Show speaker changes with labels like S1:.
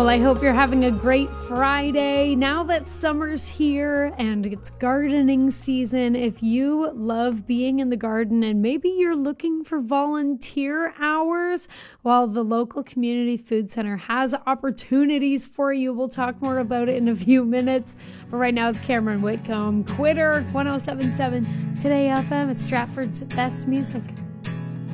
S1: Well, I hope you're having a great Friday. Now that summer's here and it's gardening season, if you love being in the garden and maybe you're looking for volunteer hours, well, the local community food center has opportunities for you. We'll talk more about it in a few minutes. But right now it's Cameron Whitcomb, Quitter, 107.7 Today FM. It's Stratford's best music.